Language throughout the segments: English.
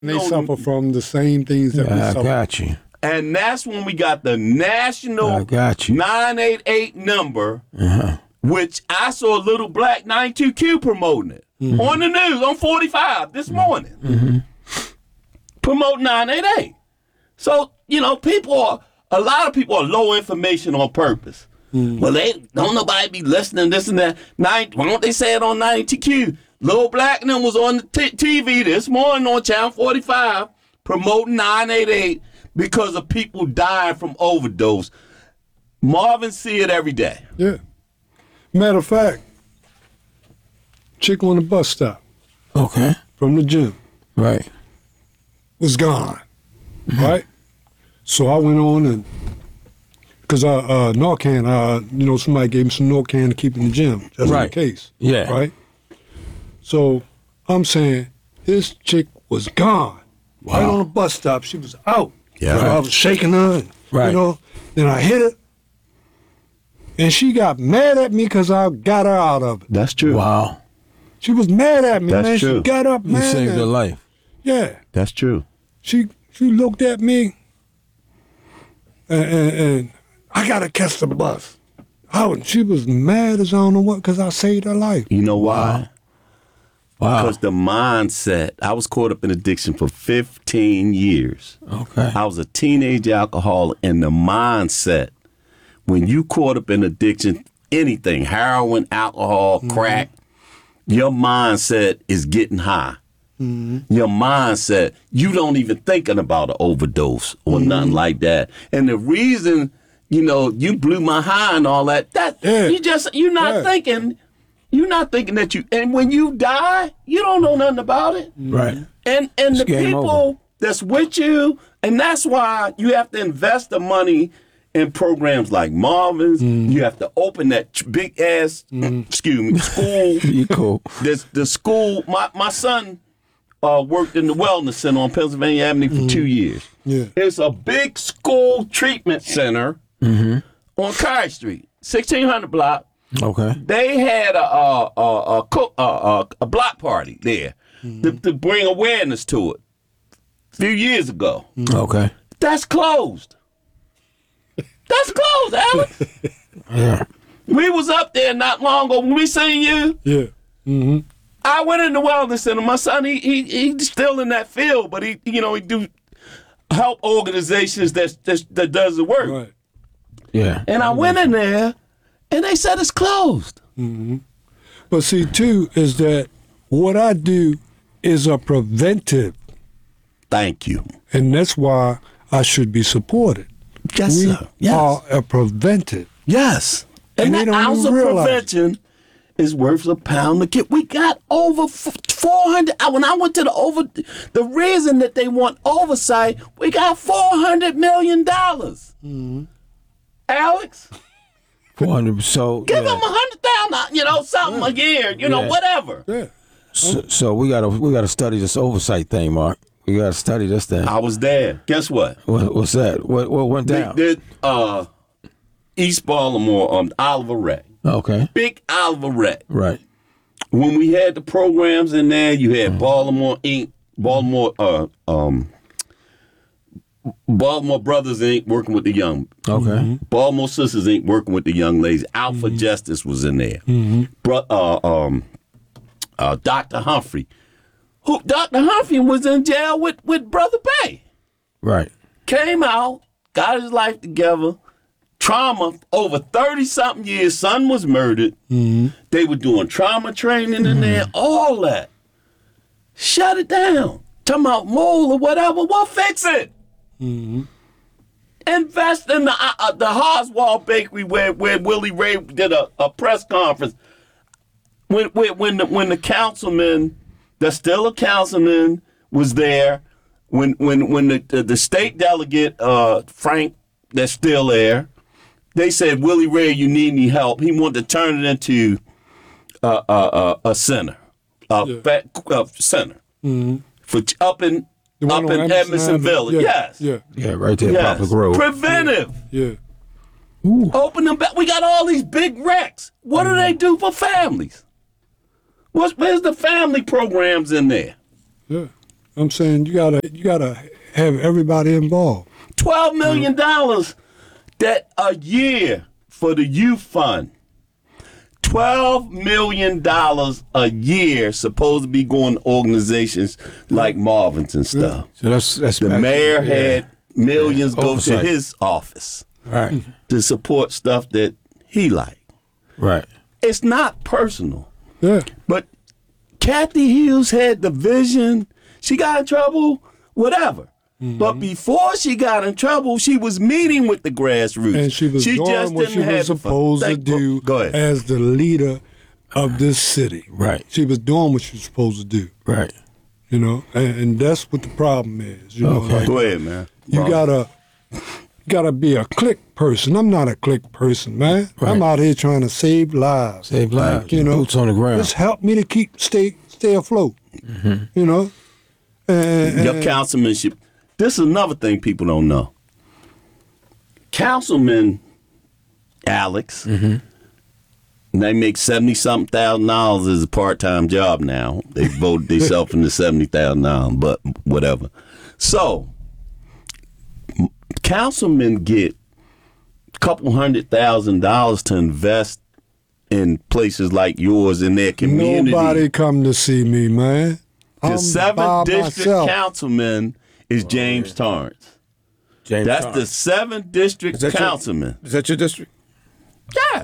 They suffer from the same things that we suffer. I got you. And that's when we got the national I got you. 988 number, which I saw Little Black 92Q promoting it on the news on 45 this morning. Promote 988. So, a lot of people are low information on purpose. Well, don't nobody be listening this and that. Why don't they say it on 92Q? Little Black and them was on the TV this morning on Channel 45 promoting 988 because of people dying from overdose. Marvin see it every day. Yeah. Matter of fact, chick on the bus stop. Okay. From the gym. Right. Was gone. Right? So I went on and, because Narcan, somebody gave me some Narcan to keep in the gym, just in case. Yeah. Right? So I'm saying, this chick was gone. Wow. Right on the bus stop. She was out. Yeah. So I was shaking her, and, then I hit her. And she got mad at me because I got her out of it. That's true. Wow. She was mad at me, That's man. true. She got up, man. You saved her life. Yeah. That's true. She looked at me, and I got to catch the bus. She was mad as I don't know what because I saved her life. You know why? Wow. Because the mindset, I was caught up in addiction for 15 years. Okay. I was a teenage alcoholic, and the mindset, when you caught up in addiction, anything, heroin, alcohol, crack, your mindset is getting high. Your mindset, you don't even thinking about an overdose or nothing like that. And the reason, you blew my high and all that, you're not thinking. You're not thinking that and when you die, you don't know nothing about it. Right. And the people that's with you, and that's why you have to invest the money in programs like Marvin's. You have to open that big ass, school. You cool. The school, my son worked in the wellness center on Pennsylvania Avenue for 2 years. Yeah. It's a big school treatment center on Carey Street, 1600 block. Okay. They had a block party there to bring awareness to it a few years ago. Okay. That's closed. That's closed, Alex. Yeah. We was up there not long ago when we seen you. Yeah. Mm-hmm. I went in the wellness center. My son, he's still in that field, but he do help organizations that does the work. Right. Yeah. And I went in there. And they said it's closed. But see, too, is that what I do is a preventive. Thank you. And that's why I should be supported. Yes, we sir. Yes. are a preventive. Yes. And they that don't ounce even of realize prevention is worth a pound to get. We got over 400. When I went to the reason that they want oversight, we got $400 million. Alex? 400. So give them 100,000, something a year, whatever. Yeah. So we gotta study this oversight thing, Mark. We gotta study this thing. I was there. Guess what? What's that? What went down? They did East Baltimore, Oliver Ray. Okay. Big Oliver Ray. Right. When we had the programs in there, you had Baltimore Inc., Baltimore Brothers Inc. working with the young. Okay. Baltimore Sisters Inc. working with the young ladies. Alpha Justice was in there. Dr. Humphrey. Dr. Humphrey was in jail with Brother Bay. Right. Came out, got his life together. Trauma, over 30-something years, son was murdered. They were doing trauma training in there, all that. Shut it down. Talking about mold or whatever, well, fix it. Invest in the Hoswald Bakery where Willie Ray did a press conference. When the councilman, that's still a councilman, was there. When the state delegate Frank, that's still there. They said, Willie Ray, you need any help. He wanted to turn it into a center, center for up in Edmondson Village. Yes. Yeah. Yeah, right there, Poplar Grove. Preventive. Yeah. Open them back. We got all these big wrecks. What do they do for families? Where's the family programs in there? Yeah. I'm saying you gotta have everybody involved. $12 million that a year for the youth fund. $12 million a year supposed to be going to organizations like Marvin's and stuff. So that's The mayor had millions go to Oversight. his office right, to support stuff that he liked. right. It's not personal. Yeah. But Kathy Hughes had the vision. She got in trouble, whatever. But before she got in trouble, she was meeting with the grassroots. And she was doing what she was supposed to do Go ahead. as the leader of this city. Right. She was doing what she was supposed to do. Right. You know, and that's what the problem is. You know, Okay. like, Go ahead, man. you gotta be a click person. I'm not a click person, man. Right. I'm out here trying to save lives. Save lives. You know, Boots on the ground. Just help me to stay afloat. You know, and Your councilmanship. This is another thing people don't know. Councilman Alex, they make $70,000 as a part-time job now. They voted themselves into $70,000, but whatever. So, councilmen get a couple $100,000 to invest in places like yours in their community. nobody come to see me, man. The I'm by 7th district myself. councilman is James Torrance. James That's Torrance. the 7th district Is that your- councilman. Is that your district? Yeah.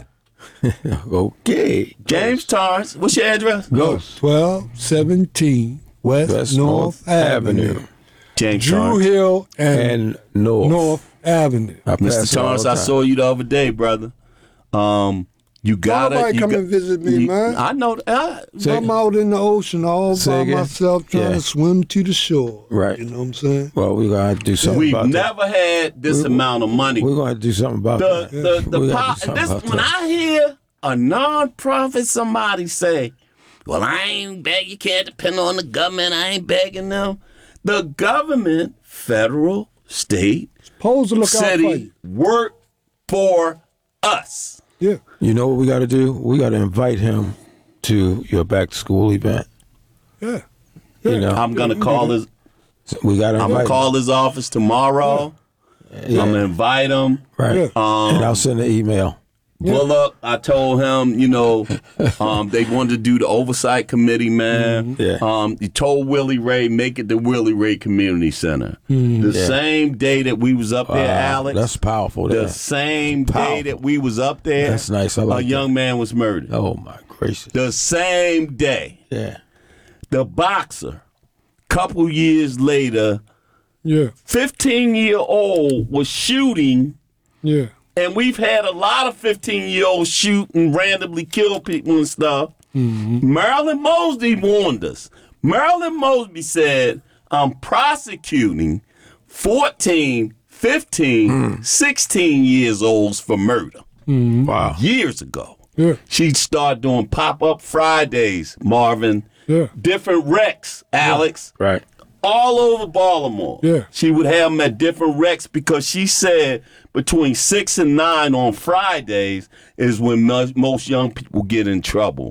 Okay. James Torrance. What's your address? Go. 1217 West North Avenue. James Drew Torrance. Hill and And North. Avenue. I pass Mr. it all Torrance, the I time. saw you the other day, brother. You gotta. Nobody you come got- and visit me, you- man. I know. Say- I'm out in the ocean all Say by again? myself trying Yeah. to swim to the shore. Right. You know what I'm saying? Well, we're going to have to do something We've about that. never had this amount of money. We're going to have to do something about that. The We gotta po- do something this, about when that. I hear a nonprofit somebody say, "Well, I ain't begging. You can't depend on the government. I ain't begging them." The government, federal, state, Supposed to look out for city, you. work for us. Yeah. You know what we got to do? We got to invite him to your back to school event. Yeah. You know, I'm gonna call his. we got to I'm invite gonna call his office tomorrow. Yeah. I'm gonna invite him. Right. Yeah. And I'll send an email. Bullock, I told him, they wanted to do the oversight committee, man. Yeah. He told Willie Ray, make it the Willie Ray Community Center. The same day that we was up there, Alex. That's powerful. the That. same day Powerful. that we was up there. That's nice. I like a young man was murdered. Oh, my gracious. The same day. Yeah. The boxer, couple years later, Yeah. 15-year-old was shooting. Yeah. And we've had a lot of 15-year-olds shoot and randomly kill people and stuff. Marilyn Mosby warned us. Marilyn Mosby said, I'm prosecuting 14, 15, 16 years olds for murder. Wow. Years ago. Yeah. She'd start doing pop-up Fridays, Marvin. Yeah. Different wrecks, Alex. Right. All over Baltimore. Yeah. She would have them at different wrecks because she said between 6 and 9 on Fridays is when most young people get in trouble.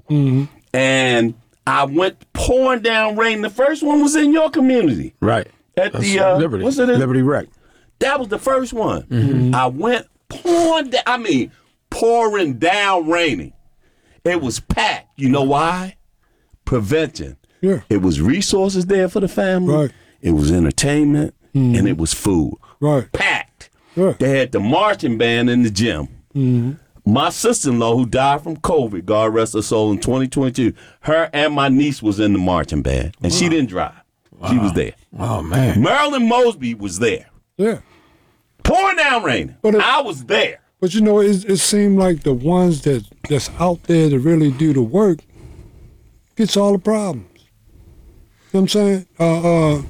And I went pouring down rain. The first one was in your community. Right. At That's the, Liberty. what's it? Liberty Rec. That was the first one. I went pouring down, pouring down raining. It was packed. You know why? Prevention. Yeah. It was resources there for the family. Right. It was entertainment, and it was food. Right. Packed. Yeah. They had the marching band in the gym. My sister-in-law, who died from COVID, God rest her soul, in 2022, her and my niece was in the marching band, and she didn't drive. She was there. Oh, man. Marilyn Mosby was there. Yeah. Pouring down raining. But I was there. But you know, it seemed like the ones that's out there to really do the work gets all the problems. You know what I'm saying?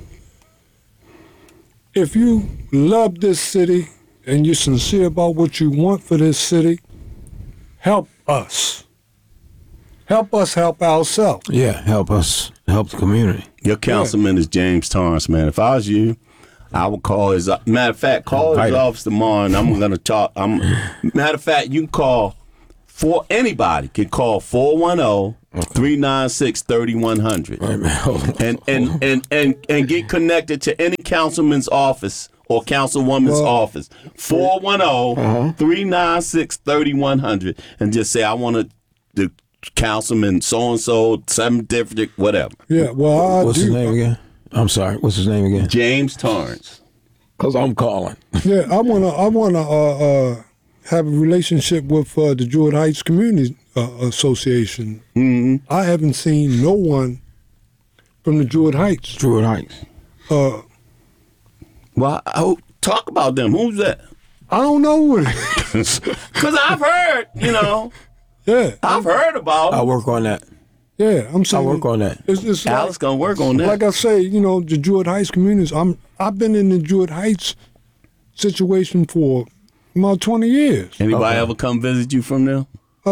If you love this city and you're sincere about what you want for this city, help us. Help us help ourselves. Yeah, help us. Help the community. Your councilman is James Torrance, man. If I was you, I would call his. Matter of fact, call Invite his him. office tomorrow, and I'm gonna talk. Matter of fact, you can call anybody can call 410 396-3100. Wait a minute, hold on. And get connected to any councilman's office or councilwoman's office. 410-396-3100. And just say, I want the councilman so-and-so, 7th district, whatever. Yeah, well, What's his name again? I'm sorry. What's his name again? James Torrance. Because I'm calling. Yeah, I wanna have a relationship with the Druid Heights Community Association. Mm-hmm. I haven't seen no one from the Druid Heights. Druid Heights. Well, talk about them. Who's that? I don't know. Because I've heard, Yeah, I've heard about I'll work on that. yeah. I'm saying I'll work on that. It's Alex gonna work on that. like I say, the Druid Heights communities. I've been in the Druid Heights situation for about 20 years. Anybody ever come visit you from there?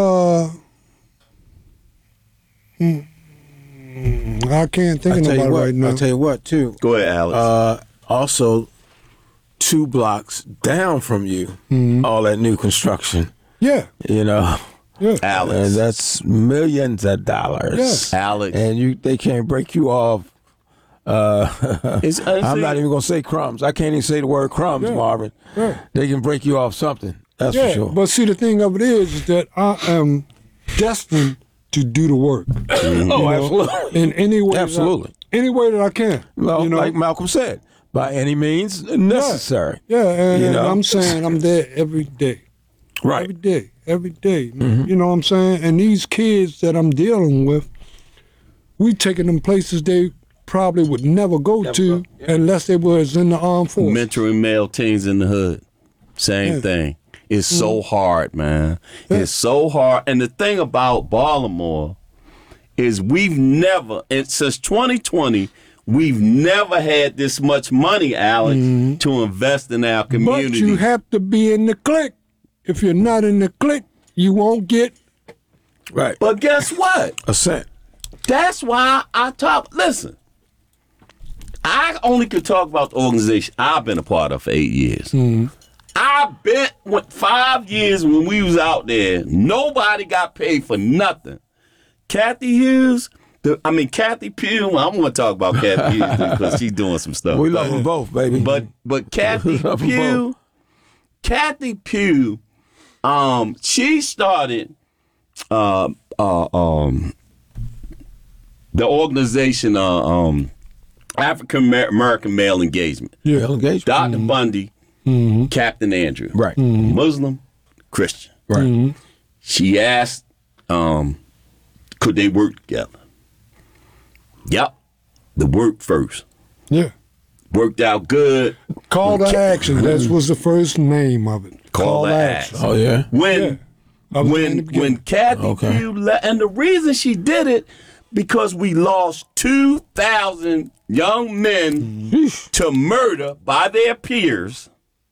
I can't think of nobody right now. I'll tell you what, too. Go ahead, Alex. Also, 2 blocks down from you, all that new construction, Yeah, yeah. Alex. And that's millions of dollars. Yeah. Alex. And they can't break you off. It's I'm not even going to say crumbs. I can't even say the word crumbs, Marvin. Yeah. They can break you off something. That's for sure. But see, the thing of it is that I am destined to do the work. Oh, absolutely. In any way, Absolutely. any way that I can. Well, like Malcolm said, by any means necessary. Yeah, and You know? I'm saying I'm there every day. Right. Every day. You know what I'm saying? And these kids that I'm dealing with, we taking them places they probably would never go to unless they was in the armed forces. Mentoring male teens in the hood. Same thing. It's so hard, man. It's so hard. And the thing about Baltimore is we've never, since 2020, we've never had this much money, Alex, to invest in our community. But you have to be in the clique. If you're not in the clique, you won't get. Right. But guess what? A cent. That's why I talk. Listen, I only could talk about the organization I've been a part of for 8 years. I bet 5 years when we was out there, nobody got paid for nothing. Kathy Hughes, Kathy Pugh. I want to talk about Kathy Hughes because she's doing some stuff. We love them both, baby. But Kathy Love 'em Pugh, Kathy Pugh, she started the organization African American Male Engagement. Yeah. Engagement. Dr. Bundy, Captain Andrew. Right. Muslim, Christian. Right. She asked, could they work together? Yep. The work first. Yeah. Worked out good. Call to action. That was the first name of it. Call to action. Oh, yeah? When Kathy Pugh left, and the reason she did it, because we lost 2,000 young men to murder by their peers.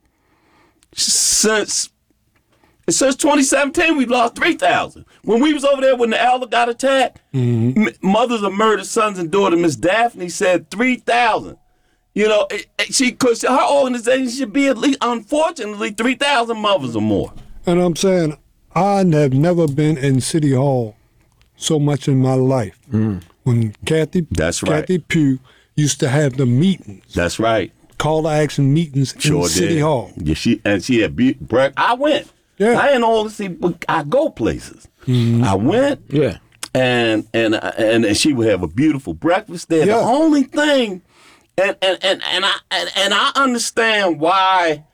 Since 2017, we lost 3,000. When we was over there when the elder got attacked, mothers of murdered sons and daughters, Miss Daphne said 3,000. Because her organization should be at least, unfortunately, 3,000 mothers or more. And I'm saying, I have never been in City Hall so much in my life. When Kathy Pugh used to have the meetings. That's right. Call to action meetings in City Hall. Yeah, she had breakfast. I went. Yeah. I didn't always see, but I go places. I went. Yeah. And she would have a beautiful breakfast there. Yeah. The only thing, and I understand why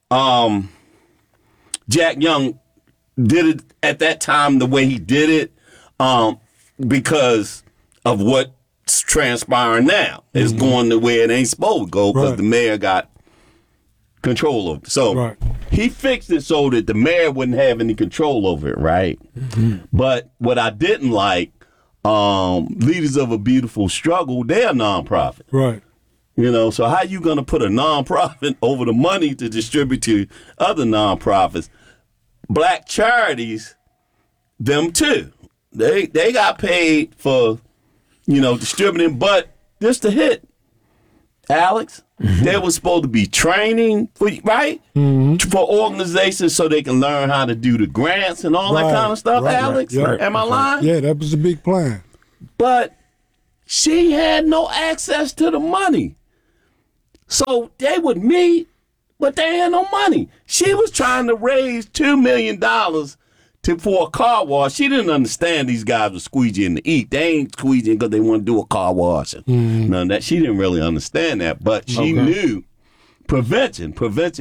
Jack Young did it at that time the way he did it, because of what's transpiring now. It's going the way it ain't supposed to go because the mayor got control over it. So he fixed it so that the mayor wouldn't have any control over it, right? But what I didn't like, Leaders of a Beautiful Struggle, they're a nonprofit. Right. So how you going to put a nonprofit over the money to distribute to other nonprofits? Black charities, them too. They got paid for, distributing, but this the hit, Alex. They were supposed to be training for for organizations so they can learn how to do the grants and all that kind of stuff. Alex, am I lying? Yeah, that was a big plan. But she had no access to the money, so they would meet, but they had no money. She was trying to raise $2 million for a car wash. She didn't understand these guys were squeegeeing to eat. They ain't squeegeeing because they want to do a car wash. None of that. She didn't really understand that, but she knew prevention.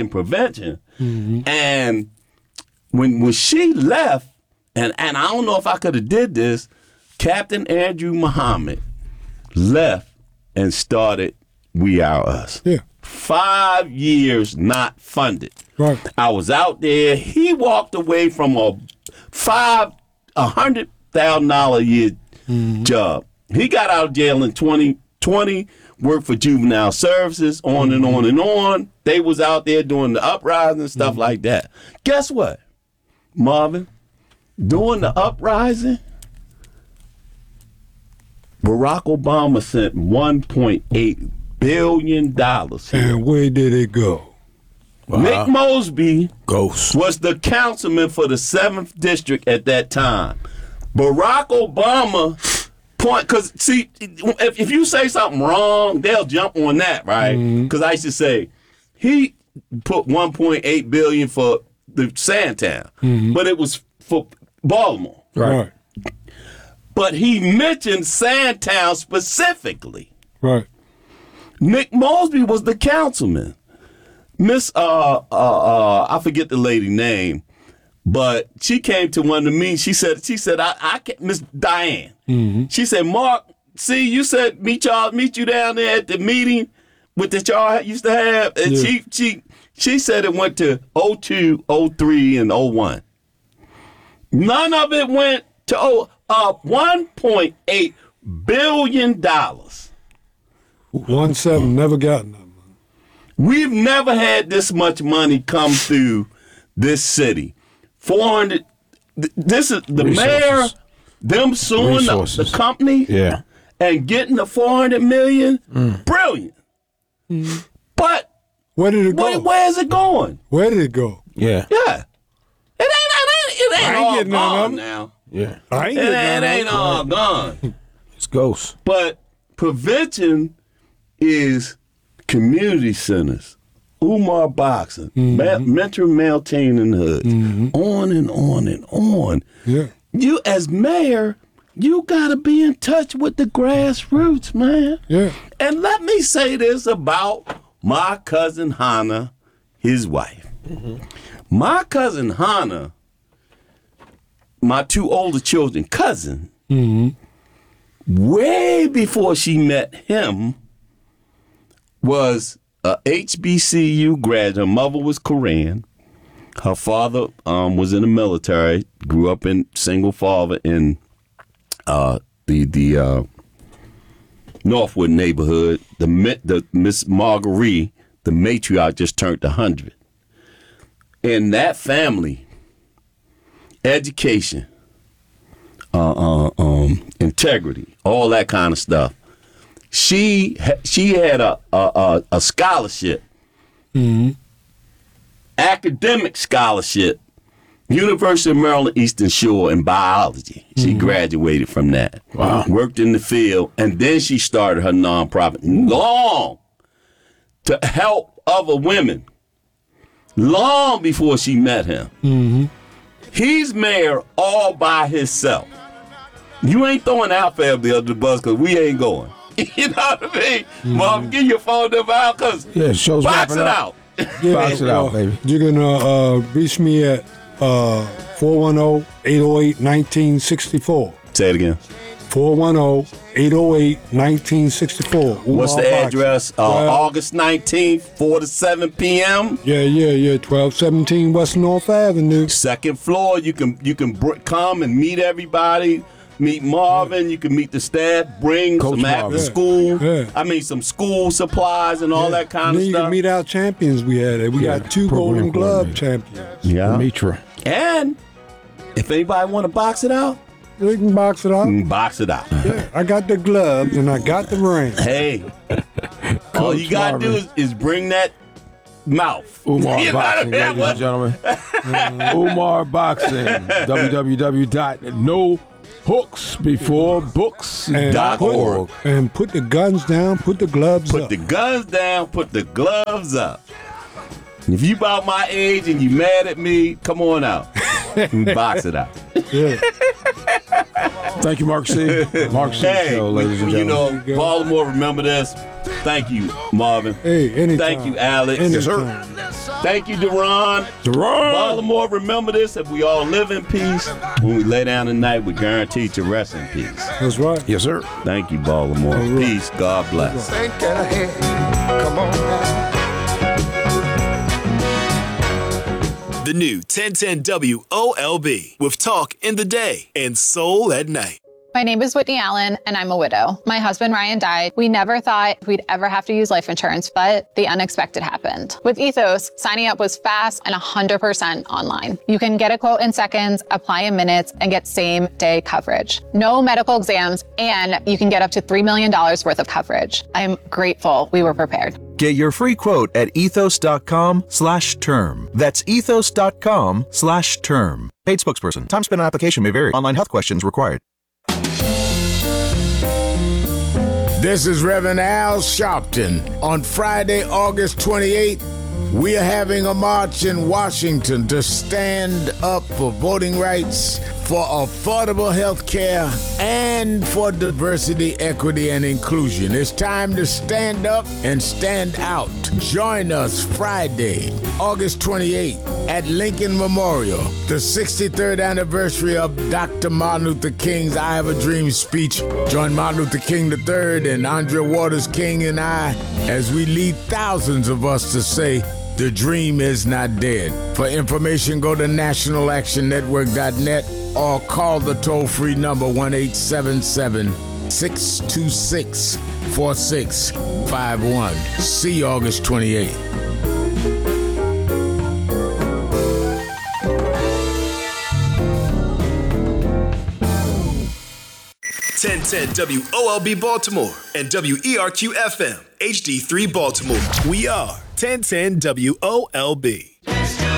And when she left, and I don't know if I could have did this, Captain Andrew Muhammad left and started We Are Us. Yeah. 5 years not funded. Right. I was out there. He walked away from a $100,000 a year job. He got out of jail in 2020, worked for juvenile services, on and on and on. They was out there doing the uprising and stuff like that. Guess what, Marvin? During the uprising, Barack Obama sent $1.8 billion. And where did it go? Wow. Nick Mosby Ghost. was the councilman for the 7th district at that time. Barack Obama because see, if you say something wrong, they'll jump on that, right? Because I used to say he put $1.8 billion for the Sandtown, but it was for Baltimore, Right. But he mentioned Sandtown specifically. Right. Nick Mosby was the councilman. Miss I forget the lady name, but she came to one of the meetings. She said I can't, Miss Diane. She said, Mark, see, you said meet you down there at the meeting with that y'all used to have, and she said it went to 02, 03, and 01. None of it went to $1.8 billion. 1.7 never got none. We've never had this much money come through this city. 400. This is the mayor. Them suing the company. Yeah. And getting the $400 million. Brilliant. But Where did it go? where is it going? Where did it go? Yeah. Yeah. It ain't I ain't all getting none of gone them. now. Yeah. I ain't It getting ain't none of all gone. It's ghosts. But prevention is community centers, Umar Boxing, Mentor Maltain in the Hood, on and on and on. Yeah. You, as mayor, you got to be in touch with the grassroots, man. Yeah. And let me say this about my cousin Hannah, his wife. My cousin Hannah, my two older children, cousin, way before she met him, was a HBCU graduate. Her mother was Korean. Her father was in the military. Grew up in single father in the Northwood neighborhood. The Miss Marguerite, the matriarch, just turned 100. In that family, education, integrity, all that kind of stuff. She had a scholarship, academic scholarship, University of Maryland Eastern Shore in biology. She graduated from that. Wow. Worked in the field, and then she started her nonprofit long to help other women. Long before she met him. He's mayor all by himself. You ain't throwing our family under the bus because we ain't going. You know what I mean? Mom, give your phone number out because show's box it wrapping up. out. Box it out, baby. You can reach me at 410-808-1964. Say it again. 410-808-1964. What's the address? August 19th, 4 to 7 p.m. Yeah. 1217 West North Avenue. Second floor. You can come and meet everybody. Meet Marvin. You can meet the staff. Bring Coach some after Marvin. school. Yeah. I mean, some school supplies and all that kind And of then you stuff. can meet our champions we had. We got 2 Golden Program Glove champions. Yeah. Mitra. And if anybody want to box it out, We can box it out. box it out. Yeah, I got the gloves and I got the ring. Hey, All Coach you gotta Marvin. do is bring that mouth. Umar You know Boxing, what I ladies mean? and gentlemen. Umar Boxing. www.nohooksbeforebooks.org. And put the guns down, put the gloves Put up. the guns down, put the gloves up. If you about my age and you mad at me, come on out. We box it out. Yeah. Thank you, Mark C. Mark C. Hey, Show, ladies and you gentlemen. know, Baltimore, remember this. Thank you, Marvin. Hey, anytime. Thank you, Alex. Anytime. Thank you, Deron. Baltimore, remember this. If we all live in peace, when we lay down tonight, we're guaranteed to rest in peace. That's right. Yes, sir. Thank you, Baltimore. right. Peace. God bless. Thinking ahead. Come on now. The new 1010 WOLB with talk in the day and soul at night. My name is Whitney Allen, and I'm a widow. My husband, Ryan, died. We never thought we'd ever have to use life insurance, but the unexpected happened. With Ethos, signing up was fast and 100% online. You can get a quote in seconds, apply in minutes, and get same-day coverage. No medical exams, and you can get up to $3 million worth of coverage. I'm grateful we were prepared. Get your free quote at ethos.com/term. That's ethos.com/term. Paid spokesperson. Time spent on application may vary. Online health questions required. This is Reverend Al Sharpton. On Friday, August 28th, we are having a march in Washington to stand up for voting rights, for affordable health care, and for diversity, equity, and inclusion. It's time to stand up and stand out. Join us Friday, August 28th at Lincoln Memorial, the 63rd anniversary of Dr. Martin Luther King's I Have a Dream speech. Join Martin Luther King III and Andrea Waters King and I as we lead thousands of us to say, the dream is not dead. For information, go to nationalactionnetwork.net or call the toll-free number 1-877-626-4651. See you August 28th. .1010 WOLB Baltimore and WERQ FM HD3 Baltimore. We are 1010 WOLB.